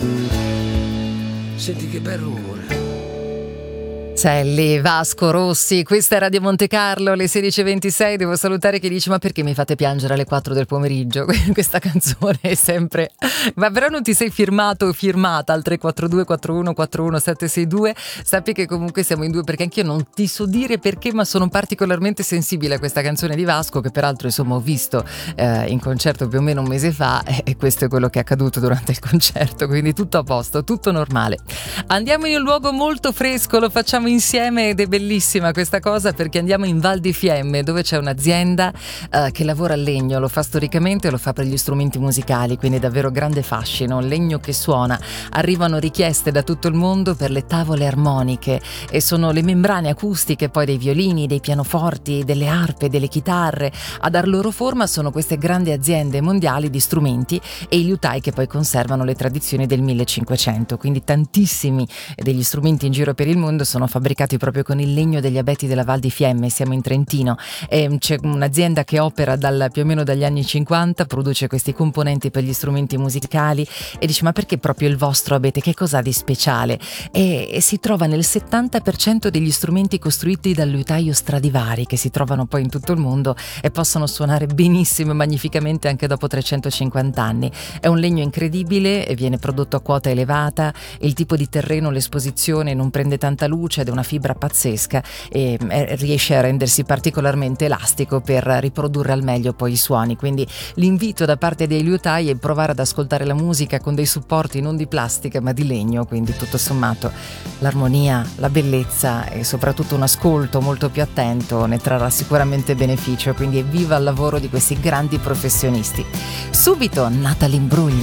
Senti che bel rumore. Sally, Vasco Rossi, questa è Radio Monte Carlo, le 16:26. Devo salutare chi dice: ma perché mi fate piangere alle 4 del pomeriggio? Questa canzone è sempre... Ma però non ti sei firmato o firmata al 342 41 41 762. Sappi che comunque siamo in due, perché anch'io non ti so dire perché, ma sono particolarmente sensibile a questa canzone di Vasco, che peraltro insomma ho visto in concerto più o meno un mese fa, e questo è quello che è accaduto durante il concerto, quindi tutto a posto, tutto normale. Andiamo in un luogo molto fresco, lo facciamo insieme ed è bellissima questa cosa, perché andiamo in Val di Fiemme, dove c'è un'azienda che lavora al legno, lo fa storicamente e lo fa per gli strumenti musicali, quindi davvero grande fascino, legno che suona. Arrivano richieste da tutto il mondo per le tavole armoniche, e sono le membrane acustiche poi dei violini, dei pianoforti, delle arpe, delle chitarre. A dar loro forma sono queste grandi aziende mondiali di strumenti e i liutai che poi conservano le tradizioni del 1500, quindi tantissimi degli strumenti in giro per il mondo sono fabbricati proprio con il legno degli abeti della Val di Fiemme. Siamo in Trentino e c'è un'azienda che opera più o meno dagli anni 50, produce questi componenti per gli strumenti musicali, e dice: ma perché proprio il vostro abete? Che cos'ha di speciale? E si trova nel 70% degli strumenti costruiti dal liutaio Stradivari, che si trovano poi in tutto il mondo e possono suonare benissimo e magnificamente anche dopo 350 anni. È un legno incredibile e viene prodotto a quota elevata, il tipo di terreno, l'esposizione non prende tanta luce ed è una fibra pazzesca, e riesce a rendersi particolarmente elastico per riprodurre al meglio poi i suoni. Quindi l'invito da parte dei liutai è provare ad ascoltare la musica con dei supporti non di plastica ma di legno, quindi tutto sommato l'armonia, la bellezza e soprattutto un ascolto molto più attento ne trarrà sicuramente beneficio. Quindi evviva il lavoro di questi grandi professionisti. Subito Natalie Imbruglia.